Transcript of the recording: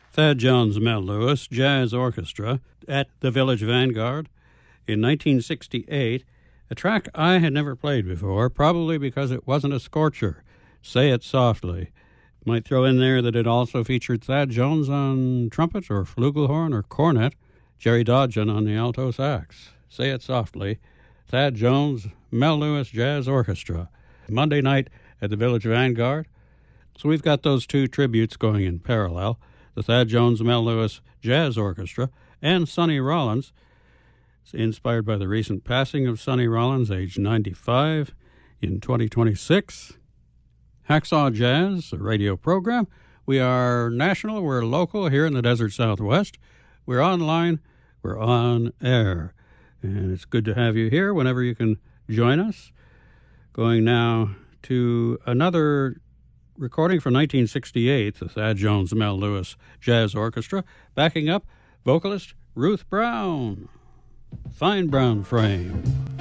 Thad Jones Mel Lewis Jazz Orchestra at the Village Vanguard in 1968, a track I had never played before, probably because it wasn't a scorcher. Say It Softly. Might throw in there that it also featured Thad Jones on trumpet or flugelhorn or cornet, Jerry Dodgen on the alto sax. Say It Softly, Thad Jones Mel Lewis Jazz Orchestra, Monday night at the Village Vanguard. So we've got those two tributes going in parallel, the Thad Jones Mel Lewis Jazz Orchestra and Sonny Rollins. It's inspired by the recent passing of Sonny Rollins, aged 95, in 2026. Hacksaw Jazz, a radio program. We are national, we're local here in the Desert Southwest. We're online, we're on air. And it's good to have you here whenever you can join us. Going now to another recording from 1968, the Thad Jones Mel Lewis Jazz Orchestra. Backing up, vocalist Ruth Brown. Fine Brown Frame.